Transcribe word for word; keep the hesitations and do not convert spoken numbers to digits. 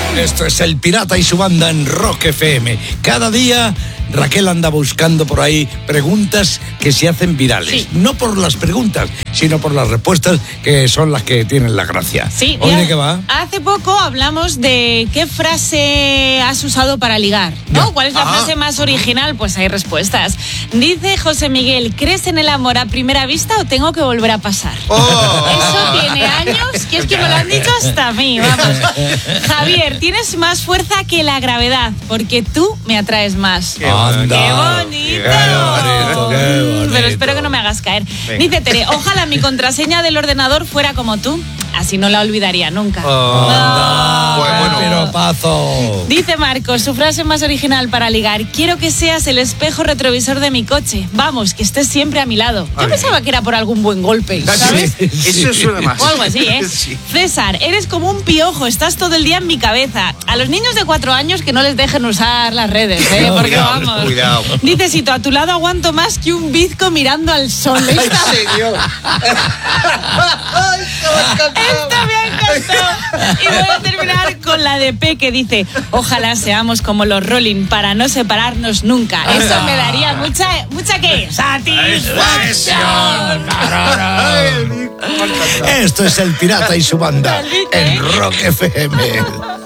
Esto es El Pirata y su banda en Rock F M. Cada día Raquel anda buscando por ahí preguntas que se hacen virales. Sí. No por las preguntas, sino por las respuestas, que son las que tienen la gracia. Sí. ¿Hoy de qué va? Hace poco hablamos de qué frase has usado para ligar, ¿no? Ya. ¿Cuál es la Ajá. frase más original? Pues hay respuestas. Dice José Miguel, ¿crees en el amor a primera vista o tengo que volver a pasar? Oh. Eso tiene años, que es que me lo han dicho hasta a mí, vamos. Javier, tienes más fuerza que la gravedad, porque tú me atraes más. Qué bonito. ¡Qué bonito! ¡Qué bonito, qué bonito! Pero espero que no me hagas caer. Venga. Dice Tere, ojalá mi contraseña del ordenador fuera como tú. Así no la olvidaría nunca. Oh, no. Pues bueno, piropazo. Dice Marcos, su frase más original para ligar: quiero que seas el espejo retrovisor de mi coche. Vamos, que estés siempre a mi lado. Yo Ay. pensaba que era por algún buen golpe, ¿sabes? Sí, sí. Eso suena más. O algo así, ¿eh? Sí. César, eres como un piojo, estás todo el día en mi cabeza. A los niños de cuatro años que no les dejen usar las redes, ¿eh? No, Porque cuidado, vamos. Cuidado. Dice Sito, a tu lado aguanto más que un bizco mirando al sol. ¿En serio? Esta me ha encantado. Y voy a terminar con la de P, que dice: ojalá seamos como los Rolling para no separarnos nunca. Eso me daría mucha, mucha ¿qué? Satisfacción. Esto es El Pirata y su banda en Rock F M.